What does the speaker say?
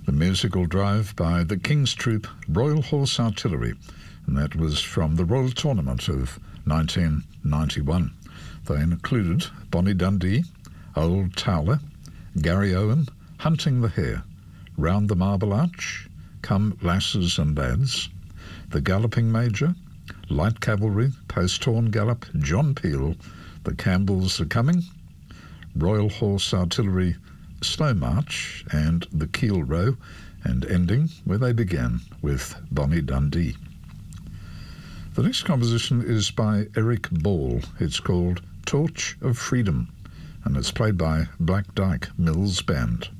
The musical drive by the King's Troop Royal Horse Artillery, and that was from the Royal Tournament of 1991. They included Bonnie Dundee, Old Towler, Gary Owen, Hunting the Hare, Round the Marble Arch, Come Lasses and Lads, The Galloping Major, Light Cavalry, Post-Horn Gallop, John Peel, The Campbells Are Coming, Royal Horse Artillery, Slow March, and The Keel Row, and ending where they began with Bonnie Dundee. The next composition is by Eric Ball. It's called Torch of Freedom, and it's played by Black Dyke Mills Band.